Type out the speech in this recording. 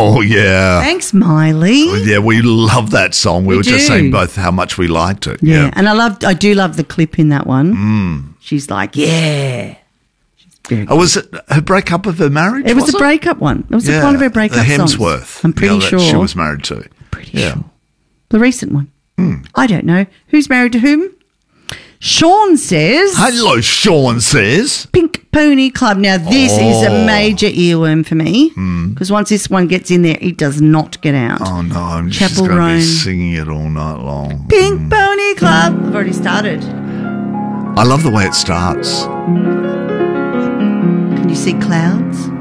Oh, yeah. Thanks, Miley. Yeah, we love that song. We were just do. saying both how much we liked it. Yeah, and I do love the clip in that one. She's like, yeah. She's very good. Was it her breakup of her marriage? It was a breakup one. It was one of her breakup the songs. Hemsworth. I'm pretty that sure. she was married to. Pretty sure. The recent one. I don't know. Who's married to whom? Sean says... Hello, Sean says. Pink Pony Club. Now, this is a major earworm for me because once this one gets in there, it does not get out. Oh, no. I'm just Chapel going to Roan. be singing it all night long. Pink Pony Club. I've already started. I love the way it starts. Can you see clouds?